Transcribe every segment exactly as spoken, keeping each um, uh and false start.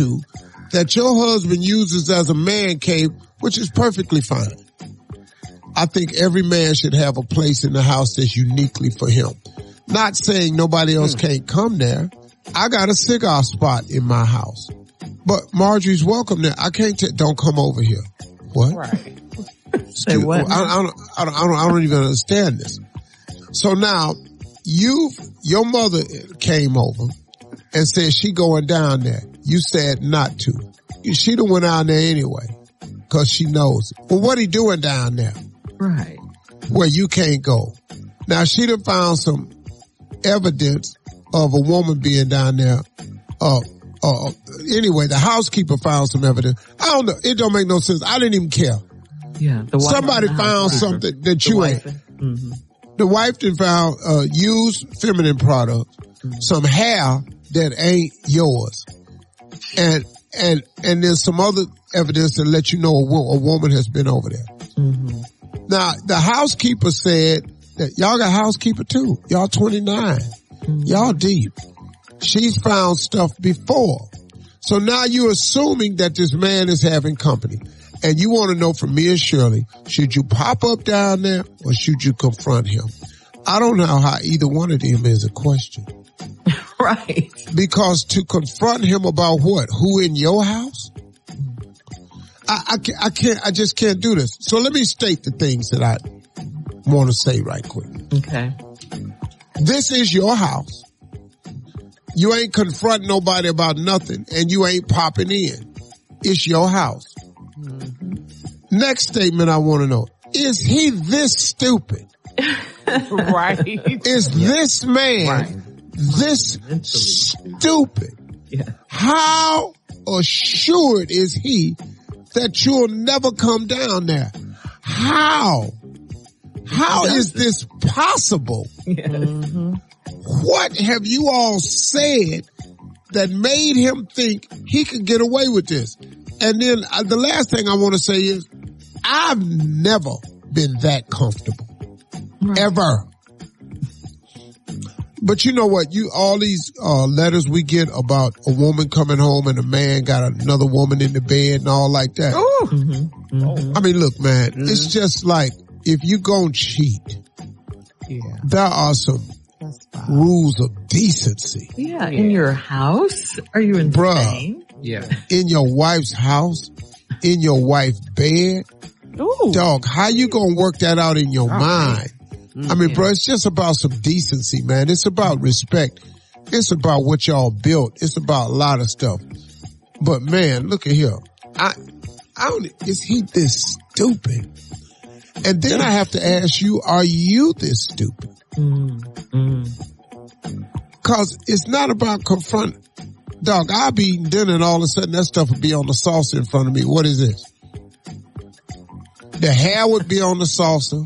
to that your husband uses as a man cave, which is perfectly fine. I think every man should have a place in the house that's uniquely for him. Not saying nobody else can't come there. I got a cigar spot in my house. But Marjorie's welcome there. I can't t- don't come over here. What? Right. Say what? I, I, don't, I, don't, I, don't, I don't even understand this. So now, you, your mother came over and said she going down there. You said not to. She done went down there anyway because she knows it. Well, what he doing down there? Right. Where you can't go. Now, she done found some evidence of a woman being down there. Uh, uh, anyway, the housekeeper found some evidence. I don't know. It don't make no sense. I didn't even care. Yeah. The Somebody found something that the you ain't. Mm-hmm. The wife done found uh, used feminine products, mm-hmm. some hair that ain't yours. And, and, and there's some other evidence that let you know a, wo- a woman has been over there. Mm-hmm. Now, the housekeeper said that y'all got a housekeeper too. Y'all twenty-nine. Mm-hmm. Y'all deep. She's found stuff before. So now you're assuming that this man is having company. And you want to know from me and Shirley, should you pop up down there or should you confront him? I don't know how either one of them is a question. Right. Because to confront him about what? Who in your house? I, I, can't, I can't, I just can't do this. So let me state the things that I want to say right quick. Okay. This is your house. You ain't confronting nobody about nothing and you ain't popping in. It's your house. Mm-hmm. Next statement I want to know. Is he this stupid? Right. Is this man right. this stupid? Yeah. How assured is he that you'll never come down there? How? How is this possible? Yeah. Mm-hmm. What have you all said that made him think he could get away with this? And then uh, the last thing I want to say is I've never been that comfortable. Right. Ever. But you know what? You, all these, uh, letters we get about a woman coming home and a man got another woman in the bed and all like that. Ooh. Mm-hmm. Mm-hmm. I mean, look, man, Mm-hmm. it's just like if you gon' cheat, yeah. there are some rules of decency. Yeah, in your house? Are you insane? Bruh, Yeah. in your wife's house, in your wife's bed. Ooh. Dog, how you gonna work that out in your Oh, mind? Mm, I mean, yeah. bro, it's just about some decency, man. It's about respect. It's about what y'all built. It's about a lot of stuff. But man, look at here. I, I don't, is he this stupid? And then I have to ask you, are you this stupid? Mm, mm. Cause it's not about confront. Dog, I'll be eating dinner and all of a sudden that stuff would be on the salsa in front of me. What is this? The hair would be on the salsa.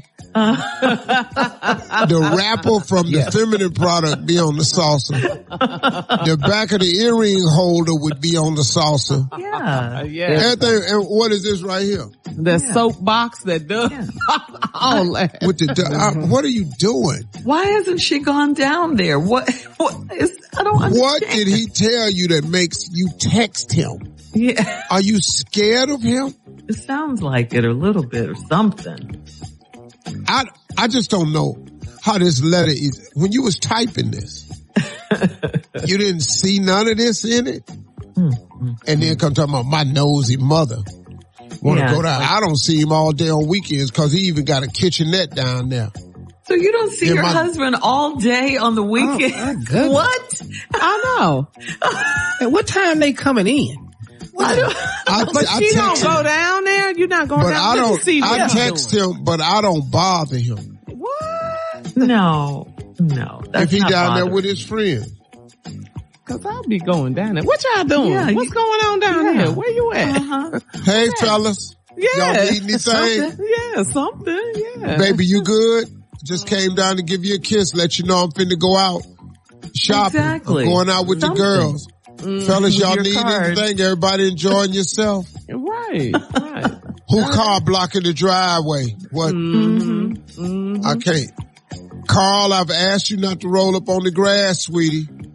The wrapper from the yes. feminine product be on the salsa. The back of the earring holder would be on the salsa. Yeah. yeah. Everything, and what is this right here? The yeah. soap box that does yeah. all that. With the, I, what are you doing? Why hasn't she gone down there? What, what is, I don't understand. What did he tell you that makes you text him? Yeah. Are you scared of him? It sounds like it a little bit or something. I, I just don't know how this letter is. When you was typing this, you didn't see none of this in it? Mm-hmm. And then come talking about my nosy mother. Want to yeah, go down. Like, I don't see him all day on weekends because he even got a kitchenette down there. So you don't see in your my, husband all day on the weekend? Oh, what? I know. And what time they coming in? I don't, I, but I she don't go down there. You're not going but down. I don't. See I text him, but I don't bother him. What? No, no. That's if he not down bothering. there with his friend. Cause I'll be going down there. What y'all doing? Yeah, What's you, going on down yeah. here? Where you at? Uh-huh. Hey, yeah. fellas. Yeah. Y'all need anything? Something. Yeah, something. Yeah. Baby, you good? Just came down to give you a kiss, let you know I'm finna go out shopping. Exactly. I'm going out with something. the girls. Mm, Fellas, y'all need card. anything? Everybody enjoying yourself? Right, right. Who car blocking the driveway? What? Mm-hmm. Mm-hmm. I can't. Carl, I've asked you not to roll up on the grass, sweetie.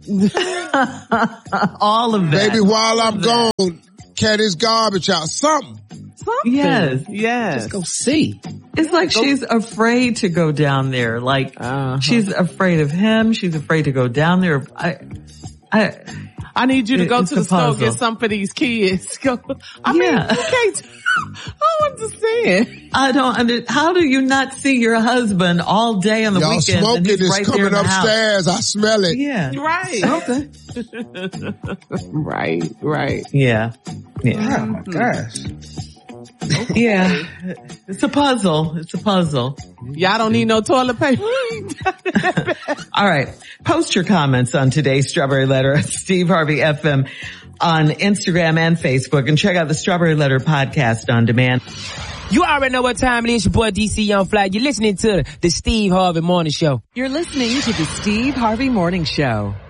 All of that. Baby, while I'm gone, carry this garbage out. Something. Something. Yes. Yes. Just go see. It's like she's afraid to go down there. Like Uh-huh. she's afraid of him. She's afraid to go down there. I, I, I need you to It- go it's to the a store puzzle. get some for these kids. Go. I mean, Yeah. you can't. I don't understand. I don't under, how do you not see your husband all day on the Y'all weekends and smoking he's is right there coming in the house? upstairs. I smell it. Yeah. Right. Okay. Right. Right. Yeah. Yeah. Oh my gosh. Yeah. It's a puzzle. It's a puzzle. Y'all don't need no toilet paper. All right. Post your comments on today's Strawberry Letter at Steve Harvey F M on Instagram and Facebook, and check out the Strawberry Letter podcast on demand. You already know what time it is. Your boy D C Young Fly. You're listening to the Steve Harvey Morning Show. You're listening to the Steve Harvey Morning Show.